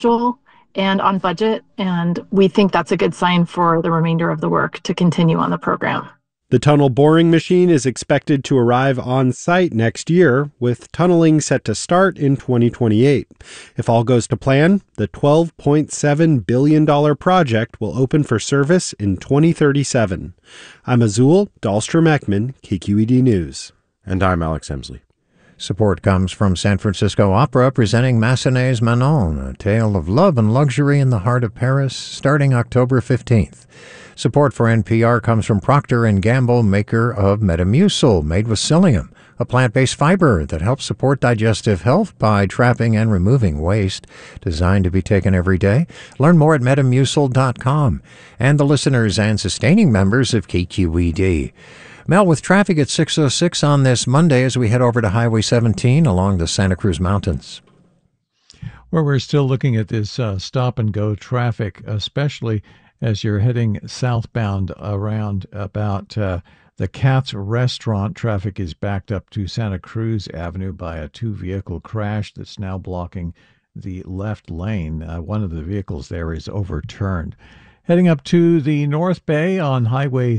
schedule and on budget, and we think that's a good sign for the remainder of the work to continue on the program. The tunnel boring machine is expected to arrive on site next year, with tunneling set to start in 2028. If all goes to plan, the $12.7 billion project will open for service in 2037. I'm Azul Dahlstrom-Ekman, KQED News. And I'm Alex Emsley. Support comes from San Francisco Opera presenting Massenet's Manon, a tale of love and luxury in the heart of Paris, starting October 15th. Support for NPR comes from Procter & Gamble, maker of Metamucil, made with psyllium, a plant-based fiber that helps support digestive health by trapping and removing waste, designed to be taken every day. Learn more at metamucil.com. And the listeners and sustaining members of KQED. Mel, with traffic at 6:06 on this Monday as we head over to Highway 17 along the Santa Cruz Mountains. Well, we're still looking at this stop-and-go traffic, especially as you're heading southbound around about the Katz Restaurant. Traffic is backed up to Santa Cruz Avenue by a two-vehicle crash that's now blocking the left lane. One of the vehicles there is overturned. Heading up to the North Bay on Highway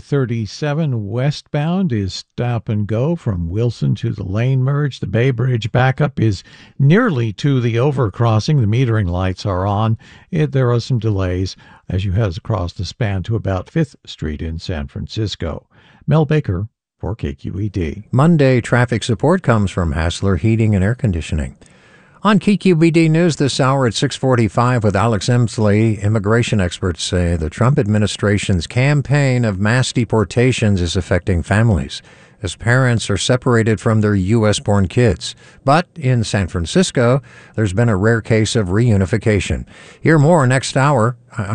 37 westbound is stop and go from Wilson to the lane merge. The Bay Bridge backup is nearly to the overcrossing. The metering lights are on. There are some delays as you head across the span to about 5th Street in San Francisco. Mel Baker for KQED. Monday traffic support comes from Hassler Heating and Air Conditioning. On KQED News this hour at 6:45 with Alex Emsley, immigration experts say the Trump administration's campaign of mass deportations is affecting families as parents are separated from their U.S.-born kids. But in San Francisco, there's been a rare case of reunification. Hear more next hour. At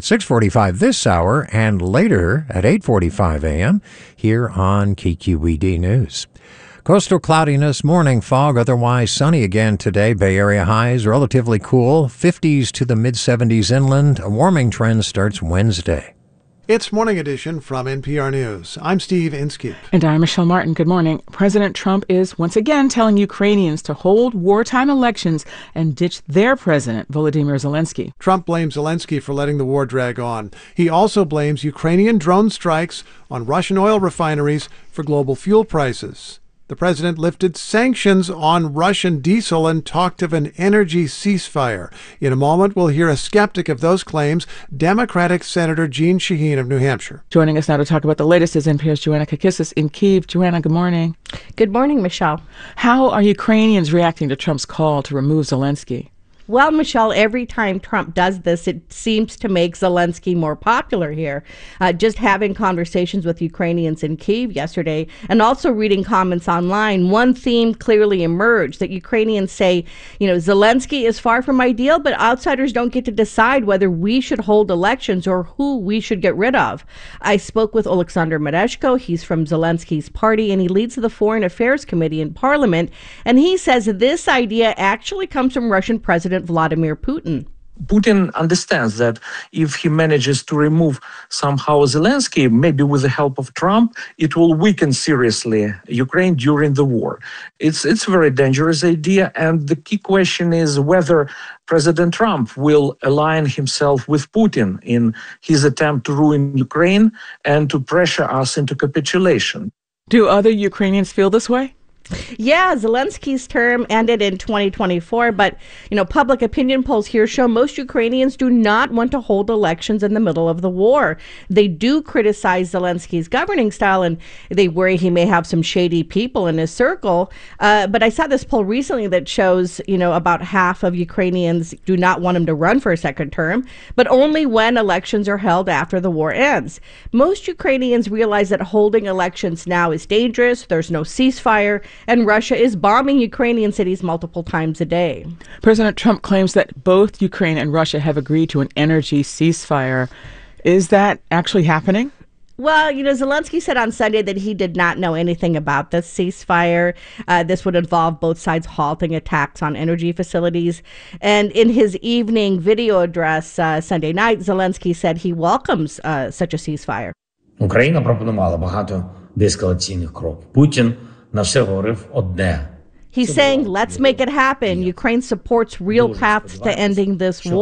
6:45 this hour and later at 8:45 a.m. here on KQED News. Coastal cloudiness, morning fog, otherwise sunny again today. Bay Area highs relatively cool, 50s to the mid-70s inland. A warming trend starts Wednesday. It's Morning Edition from NPR News. I'm Steve Inskeep. And I'm Michelle Martin. Good morning. President Trump is once again telling Ukrainians to hold wartime elections and ditch their president, Volodymyr Zelensky. Trump blames Zelensky for letting the war drag on. He also blames Ukrainian drone strikes on Russian oil refineries for global fuel prices. The president lifted sanctions on Russian diesel and talked of an energy ceasefire. In a moment, we'll hear a skeptic of those claims, Democratic Senator Jeanne Shaheen of New Hampshire. Joining us now to talk about the latest is NPR's Joanna Kakissis in Kyiv. Joanna, good morning. Good morning, Michelle. How are Ukrainians reacting to Trump's call to remove Zelensky? Well, Michelle, every time Trump does this, it seems to make Zelensky more popular here. Just having conversations with Ukrainians in Kyiv yesterday and also reading comments online, one theme clearly emerged that Ukrainians say, Zelensky is far from ideal, but outsiders don't get to decide whether we should hold elections or who we should get rid of. I spoke with Oleksandr Mereshko. He's from Zelensky's party, and he leads the Foreign Affairs Committee in Parliament. And he says this idea actually comes from Russian President Vladimir Putin. Putin understands that if he manages to remove somehow Zelensky, maybe with the help of Trump, it will weaken seriously Ukraine during the war. It's a very dangerous idea, and the key question is whether President Trump will align himself with Putin in his attempt to ruin Ukraine and to pressure us into capitulation. Do other Ukrainians feel this way? Yeah, Zelensky's term ended in 2024, but, public opinion polls here show most Ukrainians do not want to hold elections in the middle of the war. They do criticize Zelensky's governing style, and they worry he may have some shady people in his circle. But I saw this poll recently that shows, about half of Ukrainians do not want him to run for a second term, but only when elections are held after the war ends. Most Ukrainians realize that holding elections now is dangerous. There's no ceasefire. And Russia is bombing Ukrainian cities multiple times a day. President Trump claims that both Ukraine and Russia have agreed to an energy ceasefire. Is that actually happening? Well, Zelensky said on Sunday that he did not know anything about this ceasefire. This would involve both sides halting attacks on energy facilities. And in his evening video address Sunday night, Zelensky said he welcomes such a ceasefire. Україна пропонувала багато деескалаційних кроків. Путін на все говорив одне. He's saying, let's make it happen. Ukraine supports real paths to ending this war.